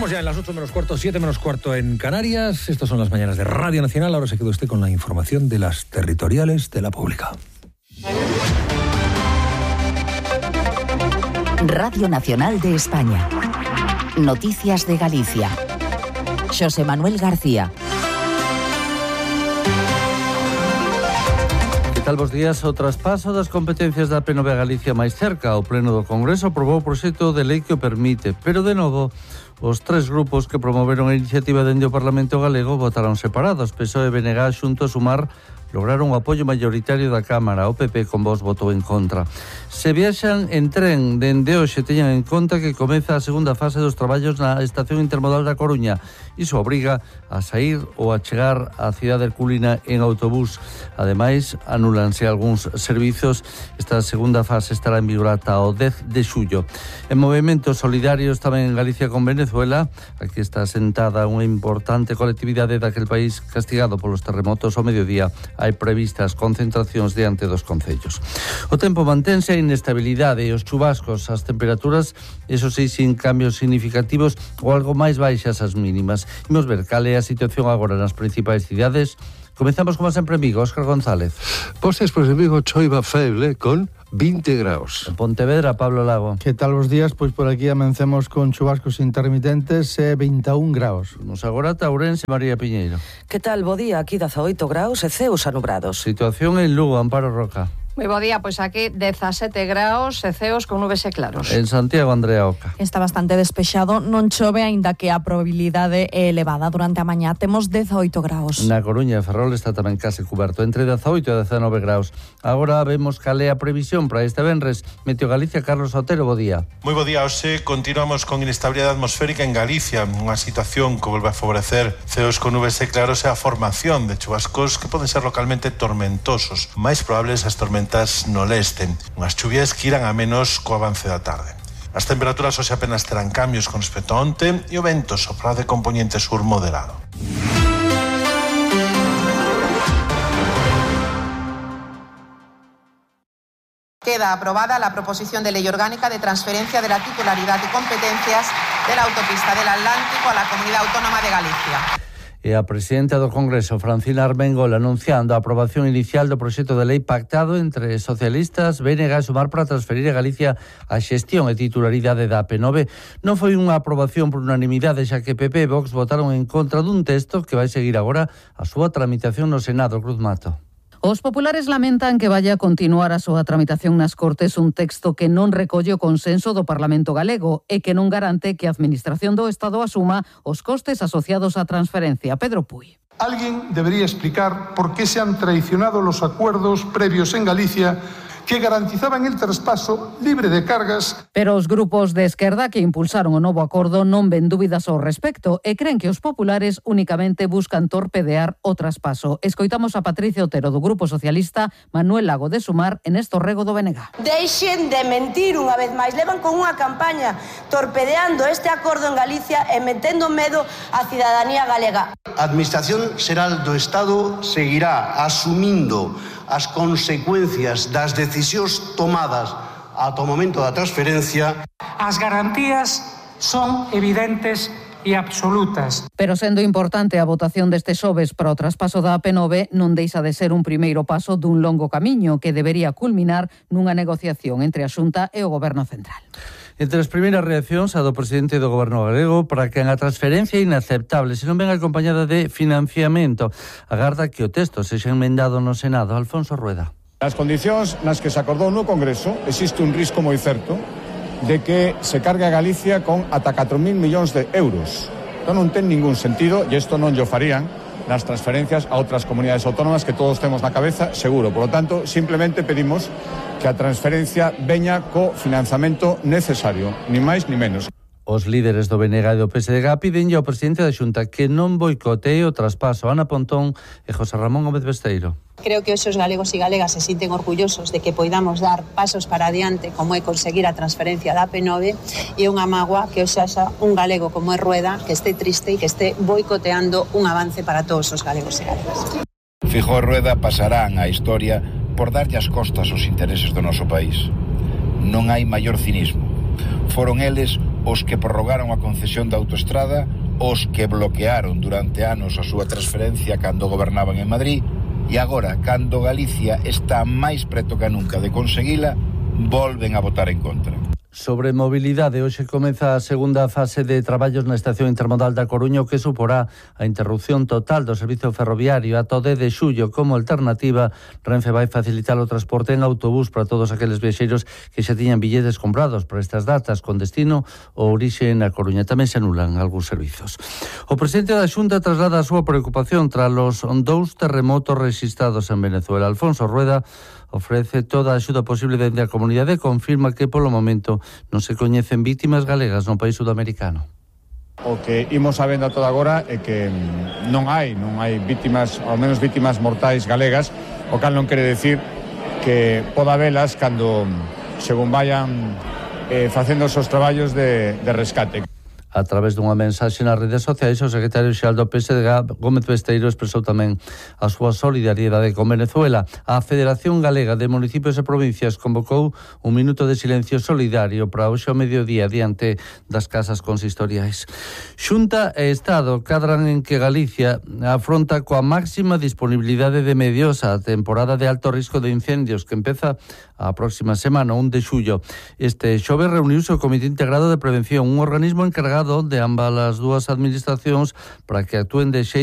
Estamos ya en las 8 menos cuarto, 7 menos cuarto en Canarias. Estas son las mañanas de Radio Nacional. Ahora se queda usted con la información de las territoriales de la pública. Radio Nacional de España. Noticias de Galicia. Xosé Manuel García. Que tal, bos días? O traspaso das competencias da PNV a Galicia máis cerca. O Pleno do Congreso aprobou o proxecto de lei que o permite, pero de novo os tres grupos que promoveron a iniciativa dende o Parlamento Galego votaron separados. PSOE e BNG xunto a Sumar lograron o apoio mayoritario da Cámara. O PP con voz votou en contra. Se viaxan en tren dende hoxe, teñan en conta que comeza a segunda fase dos traballos na estación intermodal da Coruña. Iso obriga a sair ou a chegar á cidade herculina en autobús. Ademais, anúlanse algúns servizos. Esta segunda fase estará en vigor ata o 10 de xullo. En movimentos solidarios tamén en Galicia con Venezuela, aquí está sentada unha importante colectividade daquel país castigado polos terremotos. Ao mediodía hai previstas concentracións diante dos concellos. O tempo mantense a inestabilidade e os chubascos, as temperaturas, eso sí, sin cambios significativos ou algo máis baixas as mínimas. Imos ver cal é a situación agora nas principais cidades. Comezamos como sempre en Vigo, Óscar González. Pois en Vigo choiva feble con 20 graus. En Pontevedra, Pablo Lago. Que tal os días? Pois por aquí amencemos con chubascos intermitentes e 21 graus. Nos agora ata Ourense, María Piñeiro. Que tal, bo día? Aquí 18 graus e ceos anubrados. Situación en Lugo, Amparo Roca. Moi bo día, pois aquí 17 graus e ceos con nubes e claros. En Santiago, Andrea Oca. Está bastante despexado, non chove, aínda que a probabilidade é elevada. Durante a mañá temos 18 graus. Na Coruña e Ferrol está tamén case cuberto, entre 18 e 19 graus. Agora vemos cal é a previsión para este venres. Meteo Galicia, Carlos Otero, bo día. Moi bo día, hoxe continuamos con inestabilidade atmosférica en Galicia, unha situación que volve a favorecer ceos con nubes e claros e a formación de chubascos que poden ser localmente tormentosos, máis probables as tormentas no leste, unhas chuvias que irán a menos co avance da tarde. As temperaturas hoxe apenas terán cambios con respecto a onte e o vento sopra de componente sur moderado. Queda aprobada la proposición de ley orgánica de transferencia de la titularidad y competencias de la autopista del Atlántico a la Comunidad Autónoma de Galicia. E a presidenta do Congreso, Francina Armengol, anunciando a aprobación inicial do proxecto de lei pactado entre socialistas, BNG e Sumar para transferir a Galicia a xestión e titularidade da AP9. Non foi unha aprobación por unanimidade, xa que PP e Vox votaron en contra dun texto que vai seguir agora a súa tramitación no Senado. Cruz Mato. Os populares lamentan que vaya a continuar a súa tramitación nas Cortes un texto que non recolle o consenso do Parlamento galego e que non garante que a Administración do Estado asuma os costes asociados á transferencia. Pedro Puy. Alguien debería explicar por qué se han traicionado los acuerdos previos en Galicia que garantizaban el traspaso libre de cargas. Pero os grupos de esquerda que impulsaron o novo acordo non ven dúbidas ao respecto e creen que os populares únicamente buscan torpedear o traspaso. Escoitamos a Patricia Otero do Grupo Socialista, Manuel Lago de Sumar e Néstor Rego do BNG. Deixen de mentir unha vez máis. Levan con unha campaña torpedeando este acordo en Galicia e metendo medo á cidadanía galega. A Administración Xeral do Estado seguirá asumindo as consecuencias das decisións tomadas ata o momento da transferencia. As garantías son evidentes e absolutas. Pero sendo importante a votación deste xoves para o traspaso da AP9, non deixa de ser un primeiro paso dun longo camiño que debería culminar nunha negociación entre a Xunta e o Goberno Central. Entre as primeiras reaccións, a do presidente do Goberno galego para que a transferencia é inaceptable se non ven acompañada de financiamento. Agarda que o texto sexa enmendado no Senado. Alfonso Rueda. Nas condicións nas que se acordou no Congreso existe un risco moi certo de que se cargue a Galicia con ata 4.000 millóns de euros. Entón non ten ningún sentido e isto non llo farían nas transferencias a outras comunidades autónomas que todos temos na cabeza, seguro. Por lo tanto, simplemente pedimos que a transferencia veña co financiamento necesario, ni máis ni menos. Os líderes do BNG e do PSDG piden ao presidente da Xunta que non boicotee o traspaso. Ana Pontón e José Ramón Gómez Besteiro. Creo que os galegos e galegas se sinten orgullosos de que poidamos dar pasos para adiante como é conseguir a transferencia da AP9 e unha mágoa que hoxe haxa un galego como é Rueda que este triste e que este boicoteando un avance para todos os galegos e galegas. Feijóo e Rueda pasarán á historia por darlle as costas aos intereses do noso país. Non hai maior cinismo. Foron eles os que prorrogaron a concesión da autoestrada, os que bloquearon durante anos a súa transferencia cando gobernaban en Madrid, e agora, cando Galicia está máis preto que nunca de conseguila, volven a votar en contra. Sobre mobilidade, hoxe comeza a segunda fase de traballos na estación intermodal da Coruña, o que suporá a interrupción total do servizo ferroviario ata o 10 de xullo. Como alternativa, Renfe vai facilitar o transporte en autobús para todos aqueles viaxeiros que xa tiñan billetes comprados para estas datas con destino ou orixe na Coruña. Tamén se anulan algúns servizos. O presidente da Xunta traslada a súa preocupación tras os 2 terremotos rexistrados en Venezuela. Alfonso Rueda ofrece toda a axuda posible dende a comunidade e confirma que polo momento non se coñecen vítimas galegas no país sudamericano. O que imos sabendo a toda agora é que non hai vítimas, ao menos vítimas mortais galegas, o cal non quere decir que poda velas cando según vayan facendo os seus traballos de rescate. A través dunha mensaxe nas redes sociais, o secretario xeral do PSDG, Gómez Besteiro, expresou tamén a súa solidariedade con Venezuela. A Federación Galega de Municipios e Provincias convocou un minuto de silencio solidario para hoxe ao mediodía diante das casas consistoriais. Xunta e Estado cadran en que Galicia afronta coa máxima disponibilidade de medios a temporada de alto risco de incendios que empeza a próxima semana, 1 de xullo. Este xoves reuniuse o Comité Integrado de Prevención, un organismo encargado de ambas as dúas administracións para que actúen de xeito